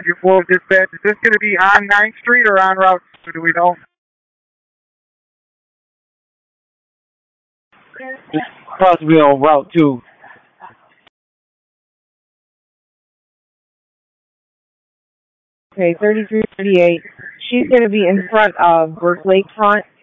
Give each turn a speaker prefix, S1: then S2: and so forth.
S1: 4 dispatch. Is this going to be on 9th Street or on Route 2? Do we know?
S2: Crossville, Route 2.
S3: Okay, 3338. She's going to be in front of Burke Lakefront.